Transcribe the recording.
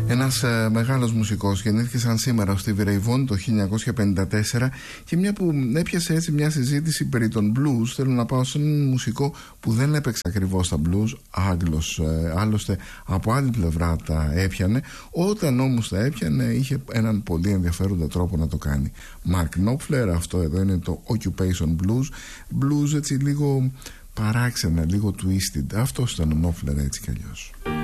Ένας μεγάλος μουσικός γεννήθηκε σαν σήμερα ο Stevie Ray Vaughan το 1954, και μια που έπιασε έτσι μια συζήτηση περί των blues, θέλω να πάω σε έναν μουσικό που δεν έπαιξε ακριβώς τα blues, Άγγλος, άλλωστε από άλλη πλευρά τα έπιανε. Όταν όμως τα έπιανε είχε έναν πολύ ενδιαφέροντα τρόπο να το κάνει. Mark Knopfler, αυτό εδώ είναι το Occupation Blues έτσι λίγο παράξενα, λίγο twisted. Αυτός ήταν ο Knopfler έτσι κι αλλιώς.